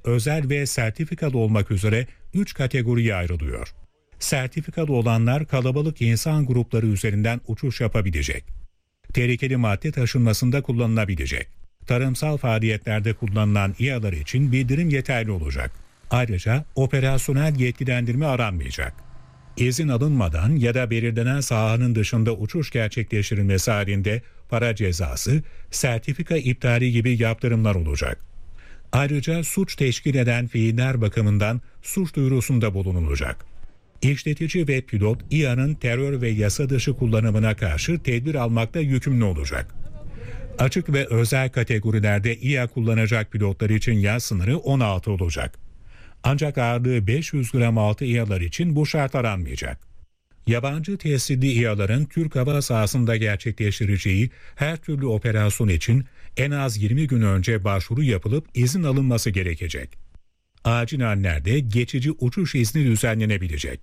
özel ve sertifikalı olmak üzere 3 kategoriye ayrılıyor. Sertifikalı olanlar kalabalık insan grupları üzerinden uçuş yapabilecek. Tehlikeli madde taşınmasında kullanılabilecek. Tarımsal faaliyetlerde kullanılan İHA'lar için bildirim yeterli olacak. Ayrıca operasyonel yetkilendirme aranmayacak. İzin alınmadan ya da belirlenen sahanın dışında uçuş gerçekleştirilmesi halinde para cezası, sertifika iptali gibi yaptırımlar olacak. Ayrıca suç teşkil eden fiiller bakımından suç duyurusunda bulunulacak. İşletici ve pilot İHA'nın terör ve yasa dışı kullanımına karşı tedbir almakta yükümlü olacak. Açık ve özel kategorilerde İHA kullanacak pilotlar için yaş sınırı 16 olacak. Ancak ağırlığı 500 gram altı İHA'lar için bu şart aranmayacak. Yabancı tescilli İHA'ların Türk hava sahasında gerçekleştireceği her türlü operasyon için en az 20 gün önce başvuru yapılıp izin alınması gerekecek. Acil hallerde geçici uçuş izni düzenlenebilecek.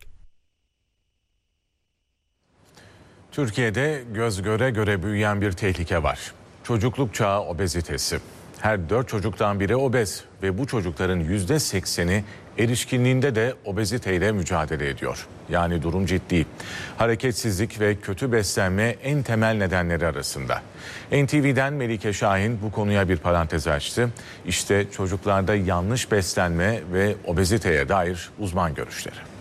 Türkiye'de göz göre göre büyüyen bir tehlike var. Çocukluk çağı obezitesi. Her 4 çocuktan biri obez ve bu çocukların %80'i erişkinliğinde de obeziteyle mücadele ediyor. Yani durum ciddi. Hareketsizlik ve kötü beslenme en temel nedenleri arasında. NTV'den Melike Şahin bu konuya bir parantez açtı. İşte çocuklarda yanlış beslenme ve obeziteye dair uzman görüşleri.